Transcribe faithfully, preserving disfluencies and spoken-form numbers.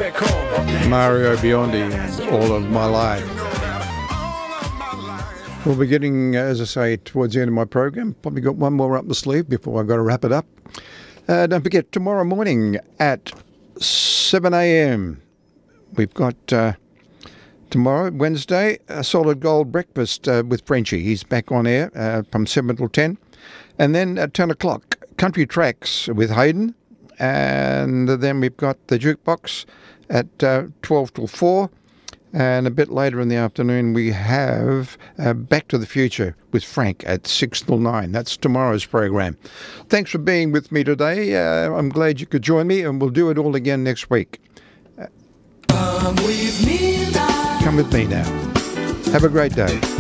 Mario Biondi and All of My Life. We'll be getting, as I say, towards the end of my program. Probably got one more up the sleeve before I've got to wrap it up. Uh, don't forget, tomorrow morning at seven a.m. we've got, uh, tomorrow, Wednesday, a solid gold breakfast uh, with Frenchie. He's back on air uh, from seven till ten. And then at ten o'clock, Country Tracks with Hayden. And then we've got the jukebox at uh, twelve till four. And a bit later in the afternoon, we have uh, Back to the Future with Frank at six till nine. That's tomorrow's program. Thanks for being with me today. Uh, I'm glad you could join me, and we'll do it all again next week. Uh, Come with me now. Come with me now. Have a great day.